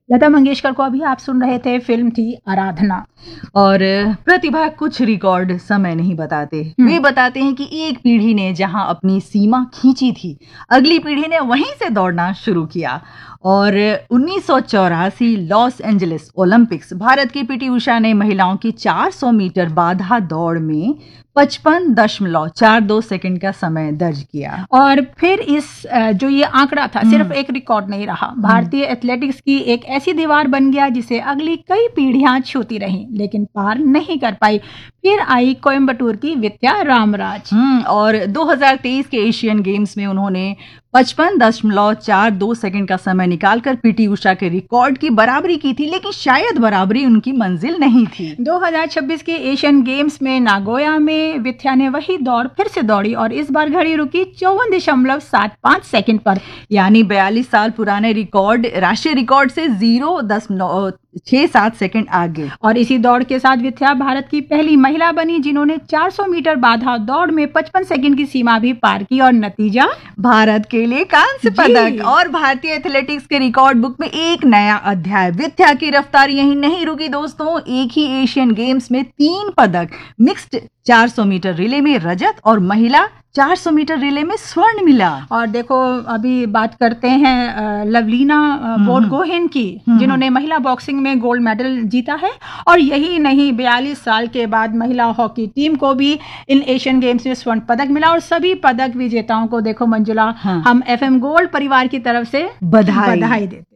लता मंगेशकर को अभी आप सुन रहे थे, फिल्म थी आराधना। और प्रतिभा कुछ रिकॉर्ड समय नहीं बताते, वे बताते हैं कि एक पीढ़ी ने जहां अपनी सीमा खींची थी, अगली पीढ़ी ने वहीं से दौड़ना शुरू किया। और 1984 लॉस एंजलिस ओलंपिक्स, भारत की पीटी उषा ने महिलाओं की 400 मीटर बाधा दौड़ में 55.42 सेकंड का समय दर्ज किया। और फिर इस जो ये आंकड़ा था सिर्फ एक रिकॉर्ड नहीं रहा, भारतीय एथलेटिक्स की एक ऐसी दीवार बन गया जिसे अगली कई पीढ़ियां छूती रहीं लेकिन पार नहीं कर पाई। फिर आई कोयम्बटूर की विद्या रामराज। और 2023 के एशियन गेम्स में उन्होंने 55.42 सेकंड का समय निकालकर पीटी उषा के रिकॉर्ड की बराबरी की थी, लेकिन शायद बराबरी उनकी मंजिल नहीं थी। 2026 के एशियन गेम्स में नागोया में विद्या ने वही दौड़ फिर से दौड़ी और इस बार घड़ी रुकी 54.75 सेकंड पर, यानी 42 साल पुराने रिकॉर्ड, राष्ट्रीय रिकॉर्ड से 0.67 सेकंड आगे। और इसी दौड़ के साथ विद्या भारत की पहली महिला बनी जिन्होंने 400 मीटर बाधा दौड़ में 55 सेकंड की सीमा भी पार की और नतीजा भारत के लिए कांस्य पदक। और भारतीय एथलेटिक्स के रिकॉर्ड बुक में एक नया अध्याय। विद्या की रफ्तार यहीं नहीं रुकी दोस्तों, एक ही एशियन गेम्स में 3 पदक, मिक्स्ड 400 मीटर रिले में रजत और महिला 400 मीटर रिले में स्वर्ण मिला। और देखो अभी बात करते हैं लवलीना बोरगोहेन की, जिन्होंने महिला बॉक्सिंग में गोल्ड मेडल जीता है। और यही नहीं, 42 साल के बाद महिला हॉकी टीम को भी इन एशियन गेम्स में स्वर्ण पदक मिला। और सभी पदक विजेताओं को देखो मंजुला, हम FM गोल्ड परिवार की तरफ से बधाई देते हैं।